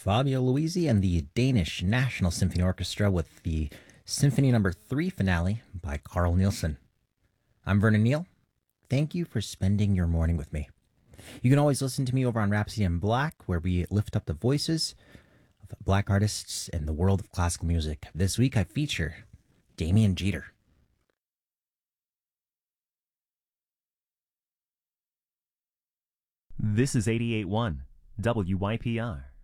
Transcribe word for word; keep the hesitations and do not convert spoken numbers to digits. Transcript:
Fabio Luisi and the Danish National Symphony Orchestra with the Symphony Number three finale by Carl Nielsen. I'm Vernon Neal. Thank you for spending your morning with me. You can always listen to me over on Rhapsody in Black, where we lift up the voices of black artists in the world of classical music. This week I feature Damian Jeter. This is eighty-eight point one W Y P R.